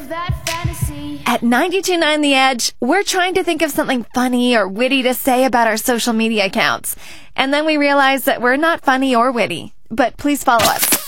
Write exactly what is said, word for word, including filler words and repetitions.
live that fantasy. At ninety-two point nine The Edge, we're trying to think of something funny or witty to say about our social media accounts. And then we realize that we're not funny or witty. But please follow us.